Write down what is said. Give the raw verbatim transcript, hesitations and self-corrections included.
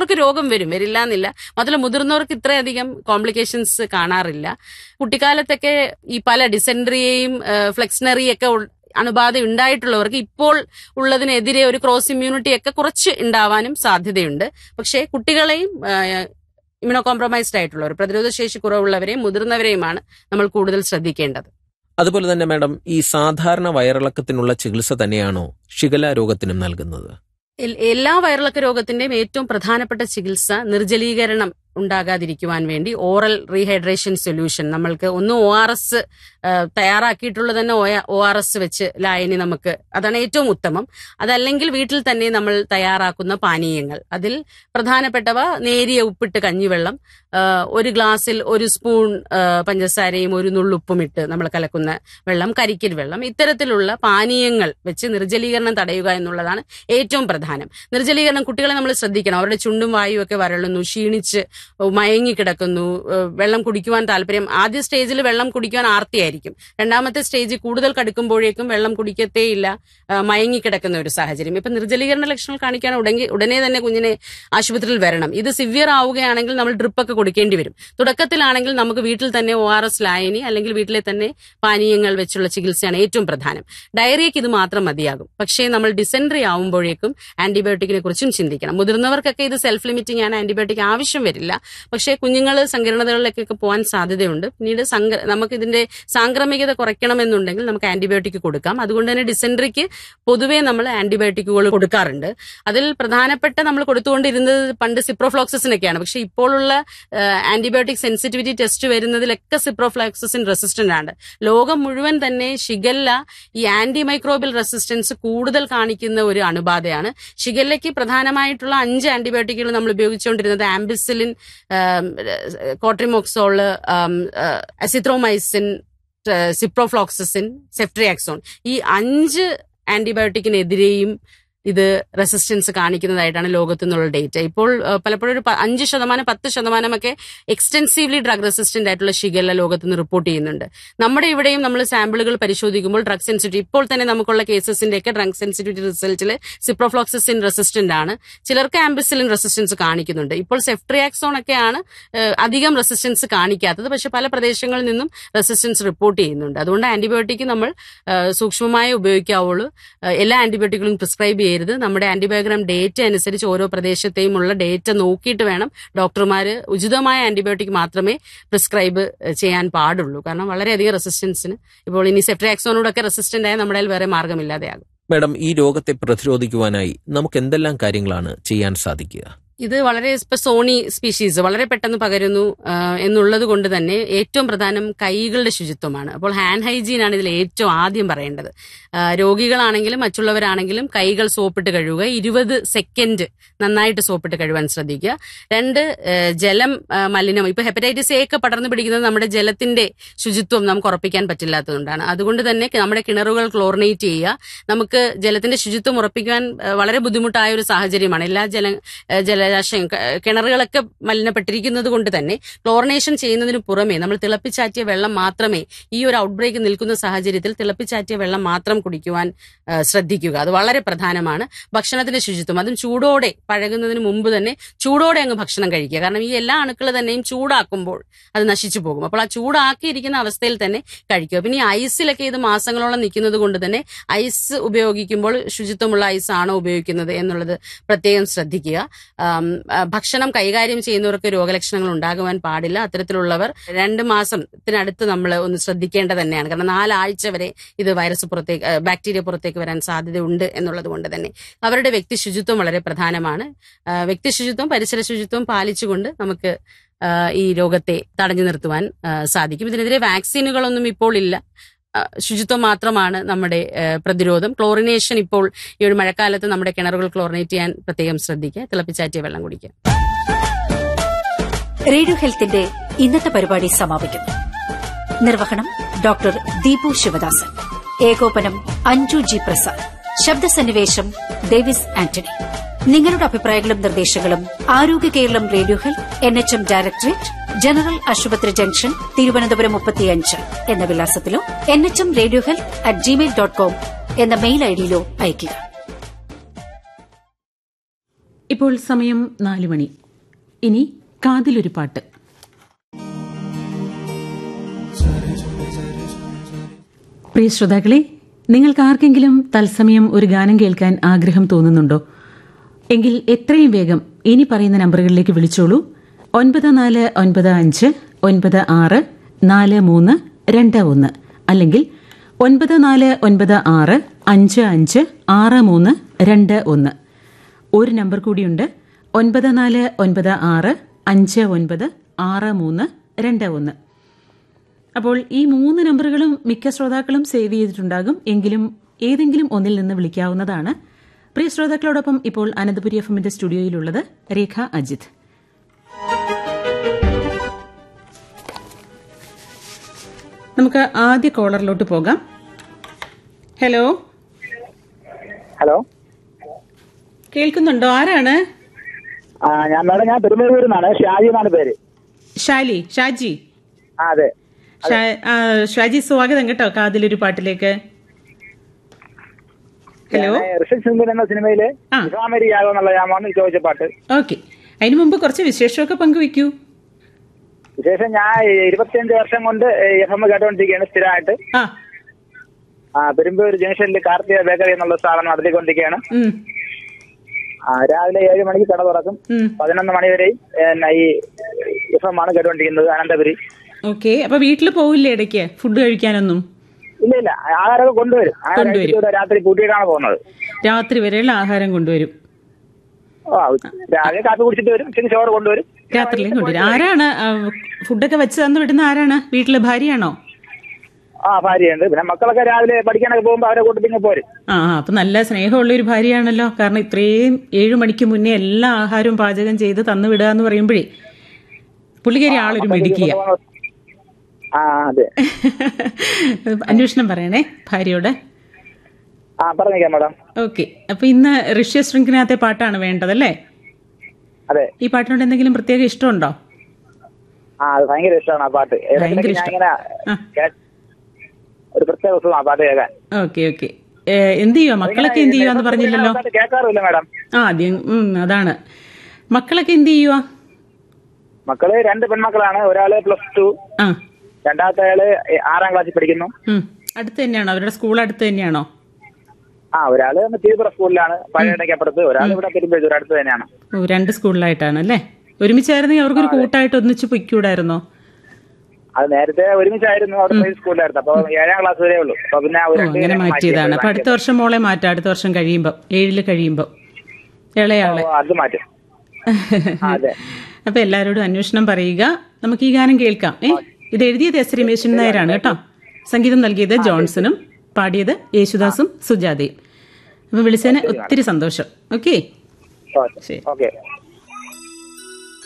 മുതിർന്നവർക്ക് രോഗം വരും, വരില്ല എന്നില്ല. മാത്രമല്ല മുതിർന്നവർക്ക് ഇത്രയധികം കോംപ്ലിക്കേഷൻസ് കാണാറില്ല. കുട്ടിക്കാലത്തൊക്കെ ഈ പല ഡിസെൻട്രിയെയും ഫ്ലെക്സിനറിയൊക്കെ അണുബാധ ഉണ്ടായിട്ടുള്ളവർക്ക് ഇപ്പോൾ ഉള്ളതിനെതിരെ ഒരു ക്രോസ് ഇമ്മ്യൂണിറ്റി ഒക്കെ കുറച്ച് ഉണ്ടാവാനും സാധ്യതയുണ്ട്. പക്ഷേ കുട്ടികളെയും ഇമ്യൂണോ കോംപ്രമൈസ്ഡ് ആയിട്ടുള്ളവർ, പ്രതിരോധ ശേഷി കുറവുള്ളവരെയും മുതിർന്നവരെയുമാണ് നമ്മൾ കൂടുതൽ ശ്രദ്ധിക്കേണ്ടത്. അതുപോലെ തന്നെ മാഡം, ഈ സാധാരണ വയറിളക്കത്തിനുള്ള ചികിത്സ തന്നെയാണോ ഷിഗല്ല രോഗത്തിനും നൽകുന്നത്? എല്ലാ വയറിളക്ക രോഗത്തിന്റെയും ഏറ്റവും പ്രധാനപ്പെട്ട ചികിത്സ നിർജ്ജലീകരണം ഉണ്ടാകാതിരിക്കുവാൻ വേണ്ടി ഓറൽ റീഹൈഡ്രേഷൻ സൊല്യൂഷൻ, നമ്മൾക്ക് ഒന്ന് ഒ ആർ എസ് തയ്യാറാക്കിയിട്ടുള്ളത് തന്നെ ഒ ആർ എസ് വെച്ച് ലായനി നമുക്ക്, അതാണ് ഏറ്റവും ഉത്തമം. അതല്ലെങ്കിൽ വീട്ടിൽ തന്നെ നമ്മൾ തയ്യാറാക്കുന്ന പാനീയങ്ങൾ, അതിൽ പ്രധാനപ്പെട്ടവ നേരിയ ഉപ്പിട്ട് കഞ്ഞിവെള്ളം, ഒരു ഗ്ലാസ്സിൽ ഒരു സ്പൂൺ പഞ്ചസാരയും ഒരു നുള്ളുപ്പും ഇട്ട് നമ്മൾ കലക്കുന്ന വെള്ളം, കരിക്കിൻ വെള്ളം, ഇത്തരത്തിലുള്ള പാനീയങ്ങൾ വെച്ച് നിർജ്ജലീകരണം തടയുക എന്നുള്ളതാണ് ഏറ്റവും പ്രധാനം. നിർജ്ജലീകരണം കുട്ടികളെ നമ്മൾ ശ്രദ്ധിക്കണം. അവരുടെ ചുണ്ടും വായും ഒക്കെ വരളുന്നു, ക്ഷീണിച്ച് മയങ്ങിക്കിടക്കുന്നു, വെള്ളം കുടിക്കുവാൻ താല്പര്യം, ആദ്യ സ്റ്റേജിൽ വെള്ളം കുടിക്കുവാൻ ആർത്തിയായിരിക്കും, രണ്ടാമത്തെ സ്റ്റേജ് കൂടുതൽ കടുക്കുമ്പോഴേക്കും വെള്ളം കുടിക്കത്തേയില്ല, മയങ്ങിക്കിടക്കുന്ന ഒരു സാഹചര്യം. ഇപ്പൊ നിർജ്ജലീകരണ ലക്ഷണങ്ങൾ കാണിക്കാൻ ഉടനെ ഉടനെ തന്നെ കുഞ്ഞിനെ ആശുപത്രിയിൽ വരണം. ഇത് സിവിയർ ആവുകയാണെങ്കിൽ നമ്മൾ ഡ്രിപ്പൊക്കെ കൊടുക്കേണ്ടി വരും. തുടക്കത്തിലാണെങ്കിൽ നമുക്ക് വീട്ടിൽ തന്നെ ഒ ആർ എസ് ലായനി അല്ലെങ്കിൽ വീട്ടിലെ തന്നെ പാനീയങ്ങൾ വെച്ചുള്ള ചികിത്സയാണ് ഏറ്റവും പ്രധാനം. ഡയറിയക്ക് ഇത് മാത്രം മതിയാകും. പക്ഷേ നമ്മൾ ഡിസെൻട്രി ആവുമ്പോഴേക്കും ആന്റിബയോട്ടിക്കിനെ കുറിച്ചും ചിന്തിക്കണം. മുതിർന്നവർക്കൊക്കെ ഇത് സെൽഫ് ലിമിറ്റിംഗ് ആണ്, ആന്റിബയോട്ടിക് ആവശ്യം വരില്ല. പക്ഷേ കുഞ്ഞുങ്ങൾ സങ്കീർണതകളിലേക്കൊക്കെ പോകാൻ സാധ്യതയുണ്ട്. പിന്നീട് നമുക്ക് ഇതിന്റെ സാംക്രമികത കുറയ്ക്കണമെന്നുണ്ടെങ്കിൽ നമുക്ക് ആന്റിബയോട്ടിക് കൊടുക്കാം. അതുകൊണ്ട് തന്നെ ഡിസെൻട്രിക്ക് പൊതുവേ നമ്മൾ ആന്റിബയോട്ടിക്കുകൾ കൊടുക്കാറുണ്ട്. അതിൽ പ്രധാനപ്പെട്ട നമ്മൾ കൊടുത്തുകൊണ്ടിരുന്നത് പണ്ട് സിപ്രോഫ്ലോക്സിസിനൊക്കെയാണ്. പക്ഷെ ഇപ്പോഴുള്ള antibiotic sensitivity test വരുന്നതിലൊക്കെ ciprofloxacin resistant ആണ്. ലോകം മുഴുവൻ തന്നെ ഷിഗല്ല ഈ ആന്റി മൈക്രോബിയൽ റെസിസ്റ്റൻസ് കൂടുതൽ കാണിക്കുന്ന ഒരു അണുബാധയാണ്. ഷിഗല്ലയ്ക്ക് പ്രധാനമായിട്ടുള്ള അഞ്ച് ആന്റിബയോട്ടിക്കുകൾ നമ്മൾ ഉപയോഗിച്ചുകൊണ്ടിരുന്നത് ampicillin, co-trimoxazole, azithromycin, ciprofloxacin, ceftriaxone, ഈ അഞ്ച് ആന്റിബയോട്ടിക്കിനെതിരെയും ഇത് റെസിസ്റ്റൻസ് കാണിക്കുന്നതായിട്ടാണ് ലോകത്തു നിന്നുള്ള ഡേറ്റ. ഇപ്പോൾ പലപ്പോഴും ഒരു അഞ്ച് ശതമാനം പത്ത് ശതമാനമൊക്കെ എക്സ്റ്റെൻസീവ്ലി ഡ്രഗ് റെസിസ്റ്റന്റ് ആയിട്ടുള്ള ഷിഗല്ല ലോകത്ത് നിന്ന് റിപ്പോർട്ട് ചെയ്യുന്നുണ്ട്. നമ്മുടെ ഇവിടെയും നമ്മൾ സാമ്പിളുകൾ പരിശോധിക്കുമ്പോൾ ഡ്രഗ് സെൻസിറ്റിവിറ്റി, ഇപ്പോൾ തന്നെ നമുക്കുള്ള കേസസിന്റെ ഒക്കെ ഡ്രഗ് സെൻസിറ്റിവിറ്റി റിസൾട്ടിൽ സിപ്രോഫ്ലോക്സിസിൻ റെസിസ്റ്റന്റ് ആണ്. ചിലർക്ക് ആംബിസിലിൻ റെസിസ്റ്റൻസ് കാണിക്കുന്നുണ്ട്. ഇപ്പോൾ സെഫ്ട്രിയാക്സോൺ ഒക്കെയാണ് അധികം റെസിസ്റ്റൻസ് കാണിക്കാത്തത്. പക്ഷെ പല പ്രദേശങ്ങളിൽ നിന്നും റെസിസ്റ്റൻസ് റിപ്പോർട്ട് ചെയ്യുന്നുണ്ട്. അതുകൊണ്ട് ആന്റിബയോട്ടിക് നമ്മൾ സൂക്ഷ്മമായി ഉപയോഗിക്കാവുള്ളൂ. എല്ലാ ആന്റിബയോട്ടിക്കുകളും പ്രിസ്ക്രൈബ് ചെയ്യും. നമ്മുടെ ആന്റിബയോഗ്രാം ഡേറ്റ അനുസരിച്ച് ഓരോ പ്രദേശത്തെയും ഉള്ള ഡേറ്റ നോക്കിയിട്ട് വേണം ഡോക്ടർമാർ ഉചിതമായ ആന്റിബയോട്ടിക് മാത്രമേ പ്രിസ്ക്രൈബ് ചെയ്യാൻ പാടുള്ളൂ. കാരണം വളരെയധികം റെസിസ്റ്റൻസിന് ഇപ്പോൾ ഇനി സെഫ്ട്രിയാക്സോണോടൊക്കെ റെസിസ്റ്റന്റ് ആയ നമ്മുടെ വേറെ മാർഗമില്ലാതെയാകും. മാഡം, ഈ രോഗത്തെ പ്രതിരോധിക്കുവാനായി നമുക്ക് എന്തെല്ലാം കാര്യങ്ങളാണ് ചെയ്യാൻ സാധിക്കുക? ഇത് വളരെ ഇപ്പൊ സോണി സ്പീഷീസ് വളരെ പെട്ടെന്ന് പകരുന്നു എന്നുള്ളത് കൊണ്ട് തന്നെ ഏറ്റവും പ്രധാനം കൈകളുടെ ശുചിത്വമാണ്. അപ്പോൾ ഹാൻഡ് ഹൈജീൻ ആണ് ഇതിൽ ഏറ്റവും ആദ്യം പറയേണ്ടത്. രോഗികളാണെങ്കിലും മറ്റുള്ളവരാണെങ്കിലും കൈകൾ സോപ്പിട്ട് കഴുകുക. ഇരുപത് സെക്കൻഡ് നന്നായിട്ട് സോപ്പിട്ട് കഴുകാൻ ശ്രദ്ധിക്കുക. രണ്ട്, ജലം മലിനം, ഇപ്പൊ ഹെപ്പറ്റൈറ്റിസ് എ ഒക്കെ പടർന്നു പിടിക്കുന്നത് നമ്മുടെ ജലത്തിന്റെ ശുചിത്വം നമുക്ക് ഉറപ്പിക്കാൻ പറ്റില്ലാത്തതുകൊണ്ടാണ്. അതുകൊണ്ട് തന്നെ നമ്മുടെ കിണറുകൾ ക്ലോറിനേറ്റ് ചെയ്യുക. നമുക്ക് ജലത്തിന്റെ ശുചിത്വം ഉറപ്പിക്കാൻ വളരെ ബുദ്ധിമുട്ടായ ഒരു സാഹചര്യമാണ്. എല്ലാ ജല ജല ജലാശയം കിണറുകളൊക്കെ മലിനപ്പെട്ടിരിക്കുന്നത് കൊണ്ട് തന്നെ ക്ലോറിനേഷൻ ചെയ്യുന്നതിന് പുറമെ നമ്മൾ തിളപ്പിച്ചാറ്റിയ വെള്ളം മാത്രമേ, ഈ ഒരു ഔട്ട്ബ്രേക്ക് നിൽക്കുന്ന സാഹചര്യത്തിൽ തിളപ്പിച്ചാറ്റിയ വെള്ളം മാത്രം കുടിക്കുവാൻ ശ്രദ്ധിക്കുക. അത് വളരെ പ്രധാനമാണ്. ഭക്ഷണത്തിന്റെ ശുചിത്വം, അതും ചൂടോടെ, പഴകുന്നതിന് മുമ്പ് തന്നെ ചൂടോടെ അങ്ങ് ഭക്ഷണം കഴിക്കുക. കാരണം ഈ എല്ലാ അണുക്കൾ തന്നെയും ചൂടാക്കുമ്പോൾ അത് നശിച്ചു പോകും. അപ്പോൾ ആ ചൂടാക്കിയിരിക്കുന്ന അവസ്ഥയിൽ തന്നെ കഴിക്കുക. പിന്നെ ഈ ഐസിലൊക്കെ ഇത് മാസങ്ങളോളം നിൽക്കുന്നത് കൊണ്ട് തന്നെ ഐസ് ഉപയോഗിക്കുമ്പോൾ ശുചിത്വമുള്ള ഐസ് ആണോ ഉപയോഗിക്കുന്നത് എന്നുള്ളത് പ്രത്യേകം ശ്രദ്ധിക്കുക. ഭക്ഷണം കൈകാര്യം ചെയ്യുന്നവർക്ക് രോഗലക്ഷണങ്ങൾ ഉണ്ടാകുവാൻ പാടില്ല. അത്തരത്തിലുള്ളവർ രണ്ട് മാസത്തിനടുത്ത് നമ്മൾ ഒന്ന് ശ്രദ്ധിക്കേണ്ടത് തന്നെയാണ്. കാരണം നാലാഴ്ച വരെ ഇത് വൈറസ് പുറത്തേക്ക്, ബാക്ടീരിയ പുറത്തേക്ക് വരാൻ സാധ്യതയുണ്ട് എന്നുള്ളത് കൊണ്ട് തന്നെ അവരുടെ വ്യക്തി ശുചിത്വം വളരെ പ്രധാനമാണ്. വ്യക്തി ശുചിത്വം, പരിസര ശുചിത്വം പാലിച്ചുകൊണ്ട് നമുക്ക് ഈ രോഗത്തെ തടഞ്ഞു നിർത്തുവാൻ സാധിക്കും. ഇതിനെതിരെ വാക്സിനുകളൊന്നും ഇപ്പോൾ ഇല്ല. ശുചിത്വം മാത്രമാണ് നമ്മുടെ പ്രതിരോധം. ക്ലോറിനേഷൻ ഇപ്പോൾ ഈ ഒരു മഴക്കാലത്ത് നമ്മുടെ കിണറുകൾ ക്ലോറിനേറ്റ് ചെയ്യാൻ പ്രത്യേകം ശ്രദ്ധിക്കുക. തിളപ്പിച്ചാറ്റിയ വെള്ളം കുടിക്കുക. റേഡിയോ ഹെൽത്തിന്റെ ഇന്നത്തെ പരിപാടി സമാപിക്കുന്നു. നിർവഹണം ഡോക്ടർ ദീപു ശിവദാസൻ, ഏകോപനം അഞ്ജു ജി പ്രസാദ്, ശബ്ദസന്നിവേശം ഡേവിസ് ആന്റണി. നിങ്ങളുടെ അഭിപ്രായങ്ങളും നിർദ്ദേശങ്ങളും ആരോഗ്യ Keralam radio health, N H M directorate, general ആശുപത്രി ജംഗ്ഷൻ, തിരുവനന്തപുരം മുപ്പത്തിയഞ്ച് എന്ന വിലാസത്തിലോ N H M radio health at Gmail dot com എന്ന മെയിൽ ഐഡിയിലോ അയയ്ക്കുക. ഇപ്പോൾ സമയം നാല് മണി. ഇനി കാതിലൊരു പാട്ട്. പ്രിയ ശ്രോതാക്കളെ, നിങ്ങൾക്ക് ആർക്കെങ്കിലും തത്സമയം ഒരു ഗാനം കേൾക്കാൻ ആഗ്രഹം തോന്നുന്നുണ്ടോ? എങ്കിൽ എത്രയും വേഗം ഇനി പറയുന്ന നമ്പറുകളിലേക്ക് വിളിച്ചോളൂ. ഒൻപത് നാല് ഒൻപത് അഞ്ച് ഒൻപത് ആറ് നാല് മൂന്ന് രണ്ട് ഒന്ന്, അല്ലെങ്കിൽ ഒൻപത് നാല് ഒൻപത് ആറ് അഞ്ച് അഞ്ച് ആറ് മൂന്ന് രണ്ട് ഒന്ന്. ഒരു നമ്പർ കൂടിയുണ്ട്, ഒൻപത് നാല് ഒൻപത് ആറ് അഞ്ച് ഒൻപത് ആറ് മൂന്ന് രണ്ട് ഒന്ന്. അപ്പോൾ ഈ മൂന്ന് നമ്പറുകളും മിക്ക ശ്രോതാക്കളും സേവ് ചെയ്തിട്ടുണ്ടാകും. എങ്കിലും ഏതെങ്കിലും ഒന്നിൽ നിന്ന് വിളിക്കാവുന്നതാണ്. പ്രിയ ശ്രോതാക്കളോടൊപ്പം ഇപ്പോൾ അനന്തപുരി എഫ് എമ്മിന്റെ സ്റ്റുഡിയോയിലുള്ളത് രേഖ അജിത്. നമുക്ക് ആദ്യ കോളറിലോട്ട് പോകാം. ഹലോ ഹലോ, കേൾക്കുന്നുണ്ടോ? ആരാണ്? ഞാൻ മേഡം ഞാൻ പെരുമ്പൂരിൽ നിന്നാണ്. ഷാജി എന്നാണ് പേര്. ഷാലി, ഷാജി. ആ അതെ. ഷാജി, സ്വാഗതം കേട്ടോ കാതിലൊരു പാട്ടിലേക്ക്. ഹലോ, ഋഷഭ് സിംഗ് എന്ന സിനിമയിലെ ഇസ്ലാമരി യാഗം എന്നുള്ള ഞാൻ ചോദിച്ച പാട്ട്. ഓക്കെ, അതിനു മുമ്പ് കുറച്ച് വിശേഷമൊക്കെ പങ്കുവെക്കൂ. വിശേഷം, ഞാൻ ഇരുപത്തിയഞ്ച് വർഷം കൊണ്ട് എഫ് എം കേട്ടോണ്ടിരിക്കുകയാണ് സ്ഥിരമായിട്ട്. ആ പെരുമ്പൂർ ജംഗ്ഷനിൽ കാർത്തിക ബേക്കറി എന്നുള്ള സ്ഥാപനം നടത്തിക്കൊണ്ടിരിക്കുകയാണ്. രാവിലെ ഏഴ് മണിക്ക് കട തുറക്കും. പതിനൊന്ന് മണി വരെയും ഈ എഫ് എം ആണ് കേട്ടോണ്ടിരിക്കുന്നത്, അനന്തപുരി. ഓക്കെ, അപ്പൊ വീട്ടിൽ പോവില്ലേ ഇടയ്ക്ക് ഫുഡ് കഴിക്കാനൊന്നും? ഇല്ല ഇല്ല, ആഹാരമൊക്കെ കൊണ്ടുവരും. രാത്രി കൂട്ടിയിട്ടാണ് പോകുന്നത്. രാത്രി വരെയുള്ള ആഹാരം കൊണ്ടുവരും. രാവിലെ കാപ്പി കുടിച്ചിട്ട് വരും, പിന്നെ ചോറ് കൊണ്ടുവരും, രാത്രിയിലും കൊണ്ടുവരും. ആരാണ് ഫുഡൊക്കെ വെച്ച് തന്നു വിടുന്ന? ആരാണ്? വീട്ടിലെ ഭാര്യയാണോ? ആ ഭാര്യയുണ്ട്. പിന്നെ മക്കളൊക്കെ രാവിലെ പഠിക്കാനൊക്കെ പോകുമ്പോൾ അവരെ കൂട്ടത്തിൽ പോരും. ആ അപ്പൊ നല്ല സ്നേഹമുള്ള ഒരു ഭാര്യയാണല്ലോ. കാരണം ഇത്രയും ഏഴു മണിക്ക് മുന്നേ എല്ലാ ആഹാരവും പാചകം ചെയ്ത് തന്നു വിടുക എന്ന് പറയുമ്പോഴേ പുള്ളിക്കാരി ആളൊരു മിടുക്കിയ. അന്വേഷണം പറയണേ ഭാര്യയോട്. ആ പറഞ്ഞേക്കാം മാഡം. ഓക്കെ, അപ്പൊ ഇന്ന് ഋഷ്യ ശൃംഖനകത്തെ പാട്ടാണ് വേണ്ടതല്ലേ? അതെ. ഈ പാട്ടിനോട് എന്തെങ്കിലും പ്രത്യേക ഇഷ്ടമുണ്ടോ? ആ അത് ഭയങ്കര ഇഷ്ടമാണ് ആ പാട്ട്. ഭയങ്കര ഇഷ്ടം. ഒരു പ്രത്യേക ദിവസമാണ് പാട്ട് കേൾക്കാൻ. Okay okay. എന്ത് ചെയ്യുക മക്കളൊക്കെ? എന്ത് ചെയ്യുക എന്ന് പറഞ്ഞില്ലല്ലോ. കേൾക്കാറില്ല മാഡം. ആ ആദ്യം അതാണ്. മക്കളൊക്കെ എന്ത് ചെയ്യുക? മക്കള് രണ്ട് പെൺമക്കളാണ്. ഒരാള് പ്ലസ് ടു, രണ്ടാമത്തെ ആള് ആറാം ക്ലാസ്സിൽ പഠിക്കുന്നു. അടുത്ത് തന്നെയാണോ? അവരുടെ സ്കൂൾ അടുത്ത് തന്നെയാണോ? ആ ഒരാള് തിരുപ്പുറ സ്കൂളിലാണ്, പഴയടയ്ക്ക് അപ്പുറത്ത്. ഒരാൾ ഇവിടെ തിരുമ്പേച്ചൂർ അടുത്ത് തന്നെയാണ്. ഓ, രണ്ട് സ്കൂളിലായിട്ടാണ് അല്ലേ? ഒരുമിച്ചായിരുന്നെങ്കിൽ അവർക്കൊരു കൂട്ടായിട്ട് ഒന്നിച്ച് പൊയ്ക്കൂടായിരുന്നോ? അത് നേരത്തെ ഒരുമിച്ചായിരുന്നു, അവിടെ സ്കൂളിലായിരുന്നു. അപ്പൊ ഏഴാം ക്ലാസ് വരെ ഉള്ളൂ. അപ്പൊ പിന്നെ അങ്ങനെ മാറ്റിയതാണ്. അപ്പൊ അടുത്ത വർഷം മോളെ മാറ്റാം. അടുത്ത വർഷം കഴിയുമ്പോ, ഏഴില് കഴിയുമ്പോ ഇളയാളെ അത് മാറ്റും. അപ്പൊ എല്ലാരോടും അന്വേഷണം പറയുക. നമുക്ക് ഈ ഗാനം കേൾക്കാം. ഏ ഇത് എഴുതിയത് എസ് രമേശൻ നായരാണ് കേട്ടോ. സംഗീതം നൽകിയത് ജോൺസണും, പാടിയത് യേശുദാസും സുജാതയും. അപ്പൊ വിളിച്ചതിന് ഒത്തിരി സന്തോഷം. ഓക്കെ, ശരി.